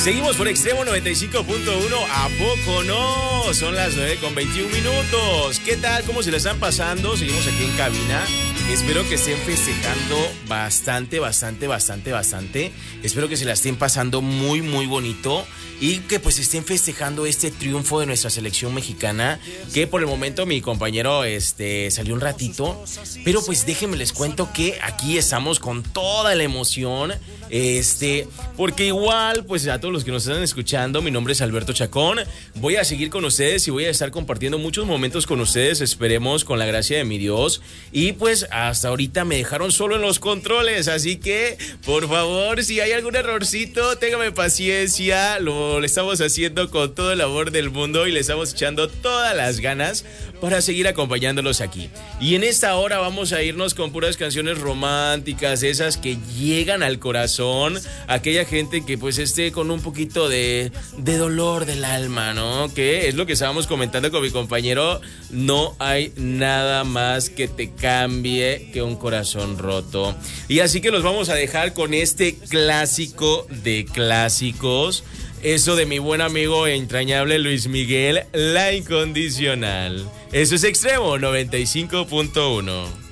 Seguimos por Extremo 95.1. ¿A poco no? Son las 9:21. ¿Qué tal? ¿Cómo se la están pasando? Seguimos aquí en cabina. Espero que estén festejando bastante. Espero que se la estén pasando muy bonito y que pues estén festejando este triunfo de nuestra selección mexicana, que por el momento mi compañero salió un ratito, pero pues déjenme les cuento que aquí estamos con toda la emoción, porque igual pues a todos los que nos están escuchando, mi nombre es Alberto Chacón, voy a seguir con ustedes y voy a estar compartiendo muchos momentos con ustedes, esperemos con la gracia de mi Dios, y pues hasta ahorita me dejaron solo en los controles, así que por favor, si hay algún errorcito, téngame paciencia, lo estamos haciendo con todo el amor del mundo y le estamos echando todas las ganas para seguir acompañándolos aquí. Y en esta hora vamos a irnos con puras canciones románticas, esas que llegan al corazón, aquella gente que pues esté con un poquito de dolor del alma, ¿no? Que es lo que estábamos comentando con mi compañero, no hay nada más que te cambie que un corazón roto. Y así que los vamos a dejar con este clásico de clásicos, eso de mi buen amigo e entrañable Luis Miguel, La Incondicional. Eso es Extremo 95.1.